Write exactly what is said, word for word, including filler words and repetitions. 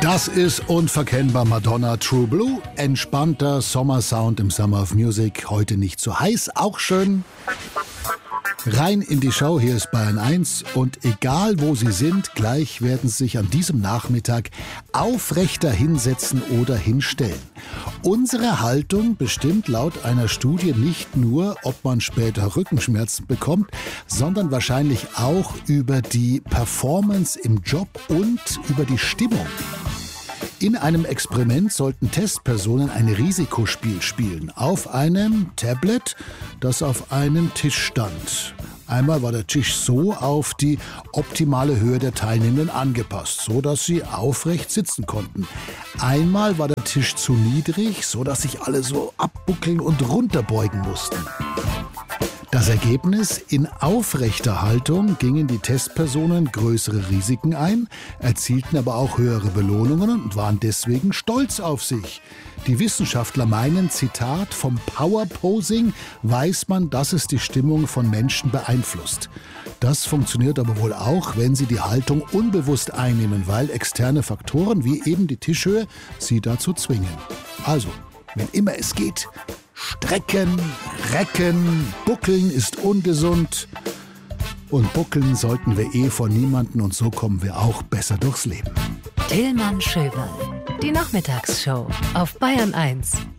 Das ist unverkennbar Madonna True Blue. Entspannter Sommersound im Summer of Music. Heute nicht zu heiß, auch schön. Rein in die Show, hier ist Bayern eins und egal wo Sie sind, gleich werden Sie sich an diesem Nachmittag aufrechter hinsetzen oder hinstellen. Unsere Haltung bestimmt laut einer Studie nicht nur, ob man später Rückenschmerzen bekommt, sondern wahrscheinlich auch über die Performance im Job und über die Stimmung. In einem Experiment sollten Testpersonen ein Risikospiel spielen auf einem Tablet, das auf einem Tisch stand. Einmal war der Tisch so auf die optimale Höhe der Teilnehmenden angepasst, so dass sie aufrecht sitzen konnten. Einmal war der Tisch zu niedrig, so dass sich alle so abbuckeln und runterbeugen mussten. Das Ergebnis: in aufrechter Haltung gingen die Testpersonen größere Risiken ein, erzielten aber auch höhere Belohnungen und waren deswegen stolz auf sich. Die Wissenschaftler meinen, Zitat, vom Powerposing weiß man, dass es die Stimmung von Menschen beeinflusst. Das funktioniert aber wohl auch, wenn sie die Haltung unbewusst einnehmen, weil externe Faktoren wie eben die Tischhöhe sie dazu zwingen. Also, wenn immer es geht, strecken, recken, buckeln ist ungesund. Und buckeln sollten wir eh vor niemanden und so kommen wir auch besser durchs Leben. Tillmann Schöberl, die Nachmittagsshow auf Bayern eins.